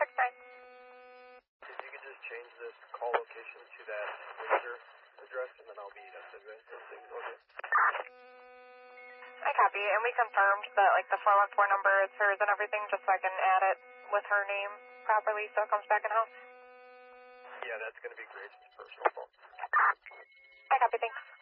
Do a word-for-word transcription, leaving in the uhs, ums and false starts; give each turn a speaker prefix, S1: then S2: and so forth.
S1: six nine.
S2: If you could just change this call location to that Windsor address, and then I'll be that's it. Okay.
S1: I copy, and we confirmed that like the four one four number is hers and everything, just so I can add it with her name properly so it comes back in house.
S2: Yeah, that's going to be great. It's a personal phone.
S1: I copy, thanks.